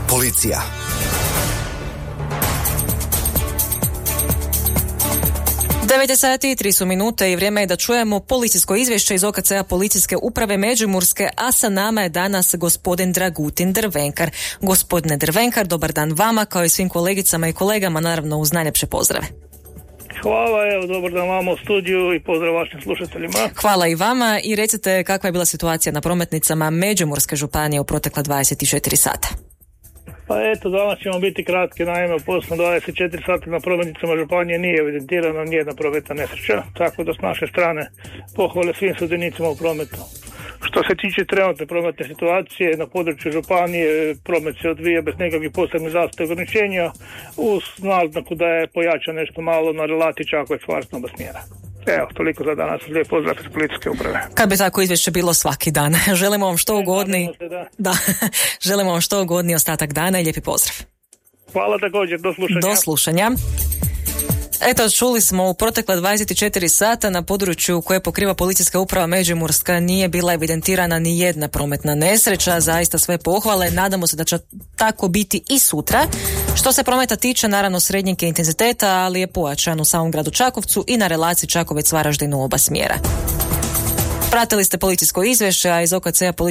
Policija. Sati i 3 minute i vrijeme je da čujemo policijsko izvješće iz OKC-a Policijske uprave Međimurske, a sa nama je danas gospodin Dragutin Drvenkar. Gospodine Drvenkar, dobar dan vama, kao i svim kolegicama i kolegama, naravno uz najljepše pozdrave. Hvala, evo, dobar dan vama u studiju i pozdrav vašim slušateljima. Hvala i vama i recite kakva je bila situacija na prometnicama Međimurske županije u protekla 24 sata. Pa eto, danas ćemo biti kratki, naime u posljednjih 24 sata na prometnicama županije nije evidentirana nijedna prometna nesreća, tako da s naše strane pohvale svim sudionicima u prometu. Što se tiče trenutne prometne situacije, na području županije promet se odvija bez nekakvih posebnih zastoja i ograničenja, uz naznaku da je pojačan nešto malo na relaciji Čakovec-Hvar oba smjera. Evo, toliko za danas. Lijep pozdrav iz policijske uprave. Kad bi tako izvješće bilo svaki dan. Želimo vam što ugodniji. Želimo vam što ugodniji ostatak dana i lijepi pozdrav. Hvala također, do slušanja. Do slušanja. Eto, čuli smo u protekla 24 sata na području koje pokriva Policijska uprava Međimurska nije bila evidentirana ni jedna prometna nesreća, zaista sve pohvale, nadamo se da će tako biti i sutra. Što se prometa tiče, naravno srednjeg intenziteta, ali je pojačan u samom gradu Čakovcu i na relaciji Čakovec-Varaždin u oba smjera. Pratili ste policijsko izvješće, a iz OKC-a